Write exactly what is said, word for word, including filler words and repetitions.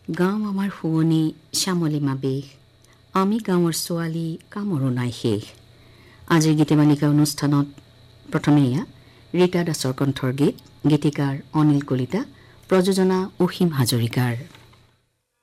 গাঁও আমাৰ শুৱনি শ্যামলিমা বেশ, আমি গাঁৱৰ ছোৱালী কামৰো নাই শেষ। আজিৰ গীতিমালিকা অনুষ্ঠানত প্ৰথমে এয়া ৰীতা দাসৰ কণ্ঠৰ গীত, গীতিকাৰ অনিল কলিতা, প্ৰযোজনা অসীম হাজৰিকাৰ।